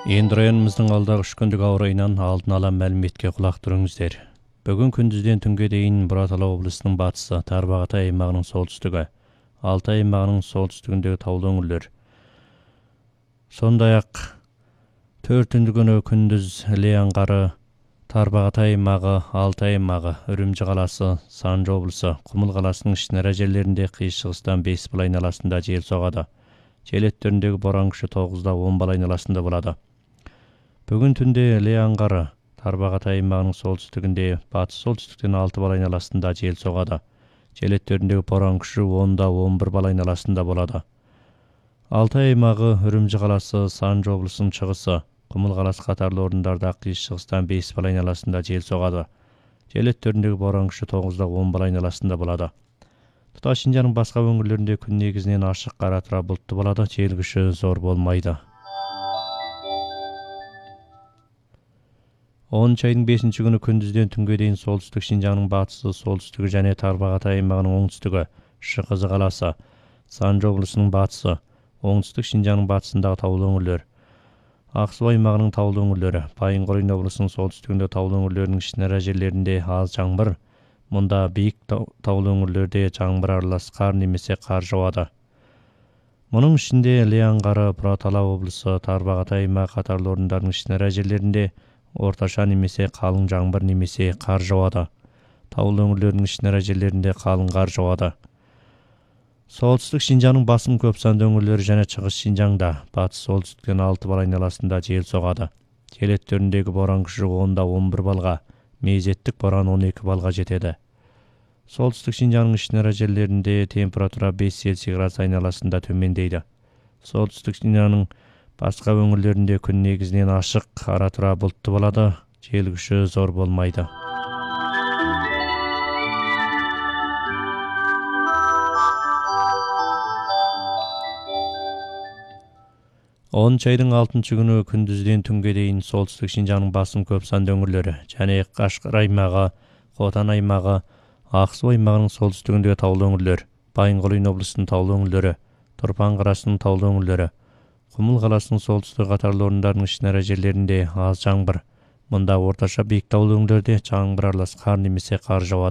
Енді районымыздың алдағы 3 күндік ауа райынан алдын ала мәліметке құлақ түріңіздер. Бүгін күндізден түнге дейін Бұратала облысының батысы, Тарбағатай аймағының солтүстігі, Алтай аймағының солтүстігіндегі таулы өңірлер. Сондай-ақ 4 күні күндіз Іле аңғары, Тарбағатай аймағы, Алтай аймағы, Үрімжі қаласы, Санжы облысы, Құмыл қаласының ішінара жерлерінде қиыс-шығыстан 5 бал айналасында жел соғады. Жел өттеріндегі боран күші 9-10 бал айналасында болады. Бүгін түнде Іле аңғары, Тарбағатай аймағының солтүстігінде, батыс солтүстіктен 6 бал айналасында жел соғады. Жел өттеріндегі боран күші 10-11 бал айналасында болады. Алтай аймағы, Үрімжі қаласы, Санжы облысының шығысы, Құмыл қаласы қатарлы орындарда қиыс-шығыстан 5 бал айналасында жел соғады. Жел өттеріндегі боран күші 9-10 бал айналасында болады. Тұтас Шинжаңның басқа өңірлерінде күн негізінен ашық, қара тұра бұлтты болады, жел күші зор болмайды. 10 айдың 5 күні күндізден түнге дейін солтүстік Шинжаңның батысы, солтүстігі және Тарбағатай аймағының оңтүстігі, Шықызы қаласы, Санжы облысының батысы, оңтүстік Шинжаңның батысындағы таулы өңірлер, Ақсу аймағының таулы өңірлері, Байынқорған облысының солтүстігінде таулы өңірлерінің ішінара жерлерінде аз жаңбыр, мұнда биік таулы өңірлерде жаңбыр аралас қар немесе қар жауады. Мұның ішінде Іле аңғары, Бұратала облысы, Тарбағатай аймағы қатарлы орындардың ішінара жерлерінде орташа немесе қалың жаңбыр немесе қар жауады. Таулы өңірлердің ішінара жерлерінде қалың қар жауады. Солтүстік Шинжаңның басым көп санды өңірлері және шығыс Шинжаңда батыс солтүстіктен 6 бал айналасында жел соғады. Жел өттеріндегі боран күші 10-11 балға, мезеттік боран 12 балға жетеді. Солтүстік Шинжаңның ішінара жерлерінде температура 5 Цельсий градус айналасында төмендейді. Солтүстік Шинжаңның басқа өңірлерінде күн негізінен ашық, ара тұра бұлтты болады, жел күші зор болмайды. 10 айдың 6 күні күндізден түнге дейін солтүстік Шинжаңның басым көп санды өңірлері және Қашқар аймағы, Хотан аймағы, Ақсу аймағының солтүстігіндегі таулы өңірлер, Байынқорған облысының таулы өңірлері, Тұрпан қаласының таулы өңірлері, Құмыл қаласының солтүстік қатарлы орындарының ішінара жерлерінде аз жаңбыр. Мұнда орташа биік таулы өңірлерде жаңбыр аралас қар немесе қар жауады.